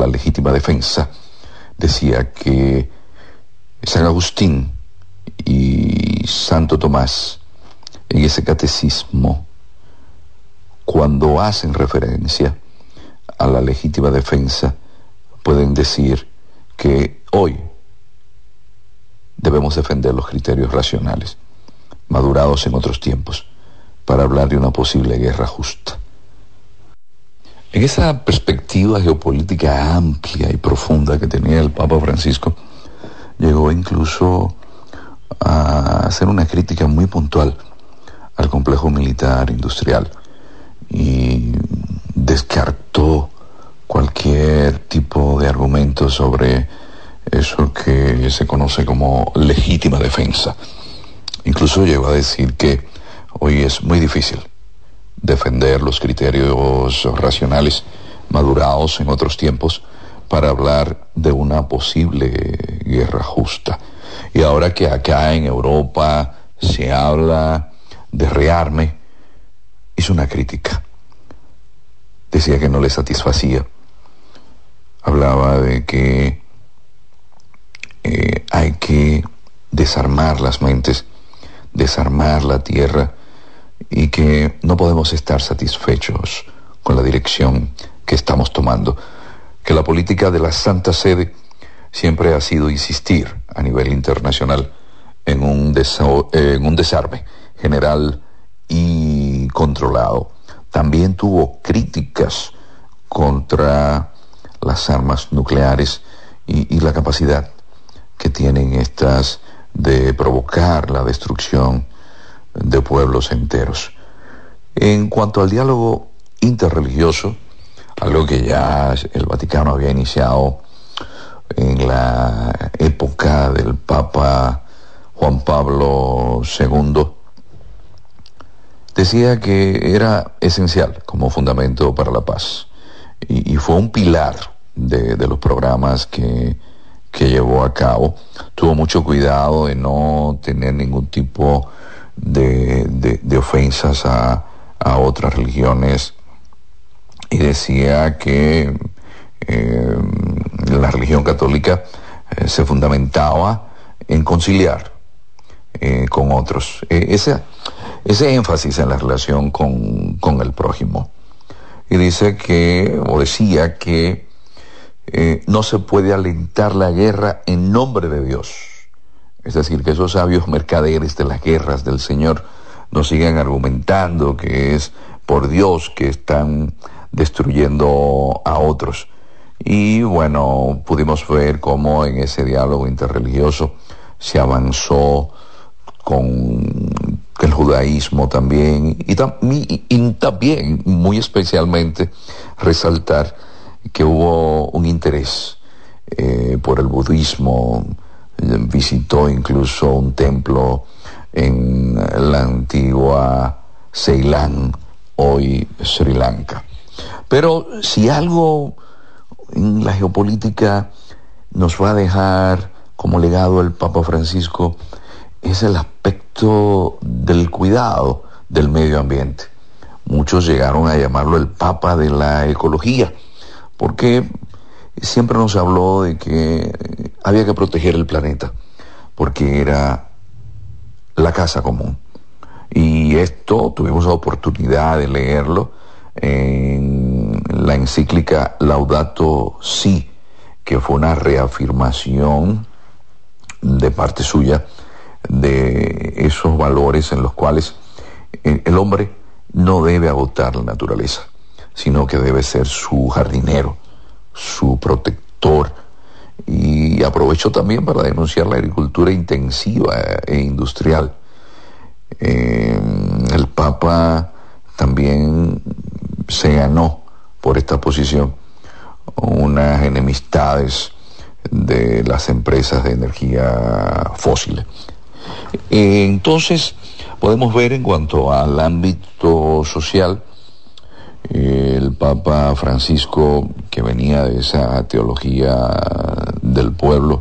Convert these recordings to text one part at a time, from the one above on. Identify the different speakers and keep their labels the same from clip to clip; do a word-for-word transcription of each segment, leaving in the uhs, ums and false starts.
Speaker 1: la legítima defensa, decía que San Agustín y Santo Tomás, en ese catecismo, cuando hacen referencia a la legítima defensa, pueden decir que hoy debemos defender los criterios racionales, madurados en otros tiempos, para hablar de una posible guerra justa. En esa perspectiva geopolítica amplia y profunda que tenía el Papa Francisco, llegó incluso a hacer una crítica muy puntual al complejo militar industrial y descartó cualquier tipo de argumento sobre eso que se conoce como legítima defensa. Incluso llegó a decir que hoy es muy difícil defender los criterios racionales madurados en otros tiempos para hablar de una posible guerra justa. Y ahora que acá en Europa se habla de rearme, hizo una crítica. Decía que no le satisfacía. Hablaba de que eh, hay que desarmar las mentes, desarmar la tierra, y que no podemos estar satisfechos con la dirección que estamos tomando, que la política de la Santa Sede siempre ha sido insistir a nivel internacional en un, desa- en un desarme general y controlado. También tuvo críticas contra las armas nucleares y, y la capacidad que tienen estas de provocar la destrucción de pueblos enteros. En cuanto al diálogo interreligioso, algo que ya el Vaticano había iniciado en la época del Papa Juan Pablo segundo, decía que era esencial como fundamento para la paz y, y fue un pilar de, de los programas que, que llevó a cabo. Tuvo mucho cuidado de no tener ningún tipo de, de, de ofensas a, a otras religiones, y decía que eh, la religión católica eh, se fundamentaba en conciliar eh, con otros. Eh, ese, ese énfasis en la relación con, con el prójimo. Y dice que, o decía que eh, no se puede alentar la guerra en nombre de Dios. Es decir, que esos sabios mercaderes de las guerras del Señor nos sigan argumentando que es por Dios que están destruyendo a otros. Y bueno, pudimos ver cómo en ese diálogo interreligioso se avanzó con el judaísmo también, y, tam- y, y también, muy especialmente, resaltar que hubo un interés eh, por el budismo. Visitó incluso un templo en la antigua Ceilán, hoy Sri Lanka. Pero si algo en la geopolítica nos va a dejar como legado el Papa Francisco, es el aspecto del cuidado del medio ambiente. Muchos llegaron a llamarlo el Papa de la ecología, porque siempre nos habló de que había que proteger el planeta, porque era la casa común. Y esto tuvimos la oportunidad de leerlo en la encíclica Laudato Si, que fue una reafirmación de parte suya de esos valores en los cuales el hombre no debe agotar la naturaleza, sino que debe ser su jardinero, su protector. Y aprovechó también para denunciar la agricultura intensiva e industrial. Eh, el Papa también se ganó por esta posición unas enemistades de las empresas de energía fósil. Entonces, podemos ver en cuanto al ámbito social, el Papa Francisco, que venía de esa teología del pueblo,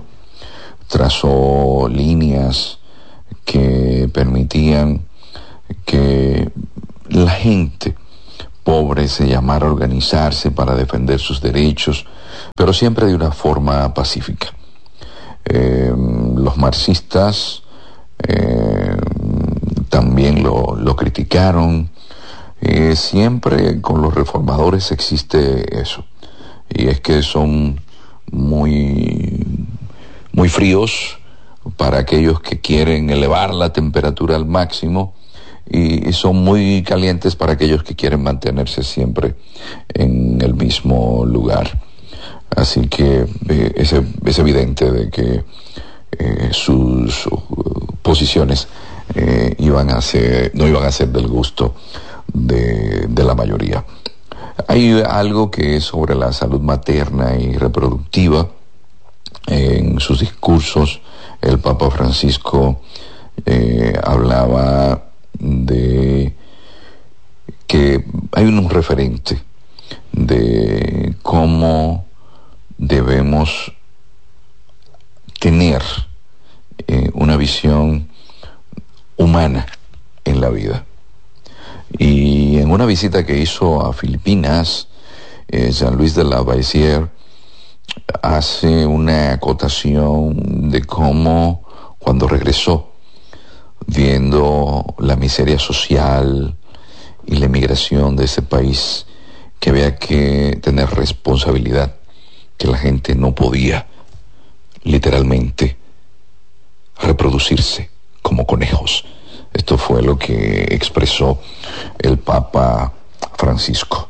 Speaker 1: trazó líneas que permitían que la gente pobre se llamara a organizarse para defender sus derechos, pero siempre de una forma pacífica. Eh, los marxistas eh, también lo, lo criticaron. Eh, siempre con los reformadores existe eso, y es que son muy, muy fríos para aquellos que quieren elevar la temperatura al máximo, y, y son muy calientes para aquellos que quieren mantenerse siempre en el mismo lugar. Así que eh, es, es evidente de que eh, sus uh, posiciones eh, iban a ser, no iban a ser del gusto de, de la mayoría. Hay algo que es sobre la salud materna y reproductiva. En sus discursos, el Papa Francisco eh, hablaba de que hay un referente de cómo debemos tener eh, una visión humana en la vida. Y en una visita que hizo a Filipinas, eh, Jean Louis de la Baisière hace una acotación de cómo, cuando regresó, viendo la miseria social y la emigración de ese país, que había que tener responsabilidad, que la gente no podía literalmente reproducirse como conejos. Esto fue lo que expresó el Papa Francisco.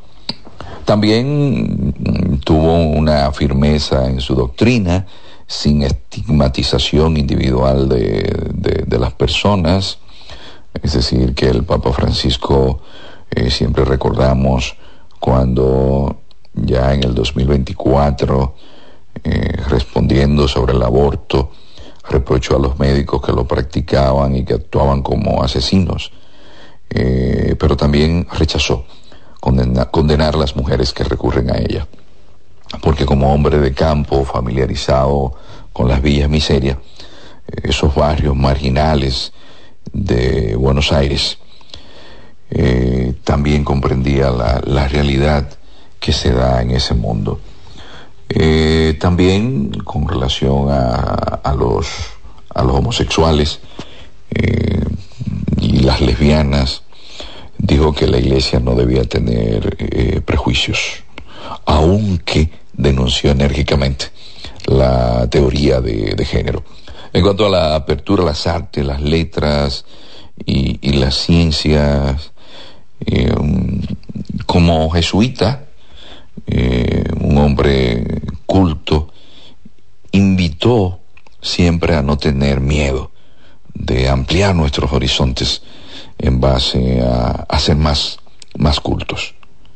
Speaker 1: También tuvo una firmeza en su doctrina, sin estigmatización individual de, de, de las personas. Es decir, que el Papa Francisco, eh, siempre recordamos cuando ya en el dos mil veinticuatro, eh, respondiendo sobre el aborto, reprochó a los médicos que lo practicaban y que actuaban como asesinos, eh, pero también rechazó condena, condenar a las mujeres que recurren a ella, porque como hombre de campo familiarizado con las villas miserias, eh, esos barrios marginales de Buenos Aires, eh, también comprendía la, la realidad que se da en ese mundo. Eh, también con relación a, a los a los homosexuales eh, y las lesbianas, dijo que la iglesia no debía tener eh, prejuicios, aunque denunció enérgicamente la teoría de, de género. En cuanto a la apertura a las artes, las letras y, y las ciencias, eh, como jesuita, Eh, un hombre culto, invitó siempre a no tener miedo de ampliar nuestros horizontes en base a, a ser más, más cultos.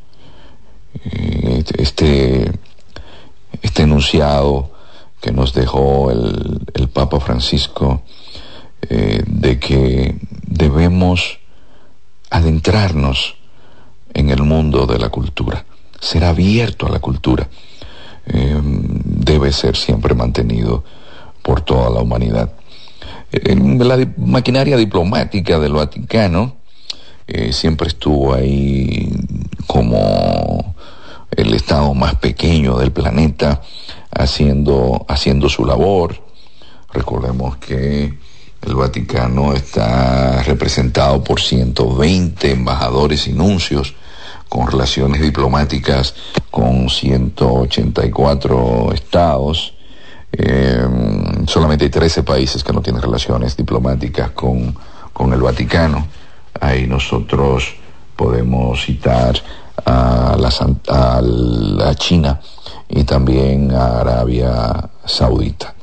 Speaker 1: Eh, este, este enunciado que nos dejó el, el Papa Francisco, eh, de que debemos adentrarnos en el mundo de la cultura, ser abierto a la cultura, eh, debe ser siempre mantenido por toda la humanidad. Eh, la di- maquinaria diplomática del Vaticano eh, siempre estuvo ahí como el estado más pequeño del planeta, haciendo, haciendo su labor. Recordemos que el Vaticano está representado por ciento veinte embajadores y nuncios, con relaciones diplomáticas con ciento ochenta y cuatro estados. Eh, solamente hay trece países que no tienen relaciones diplomáticas con, con el Vaticano. Ahí nosotros podemos citar a la, a la China y también a Arabia Saudita.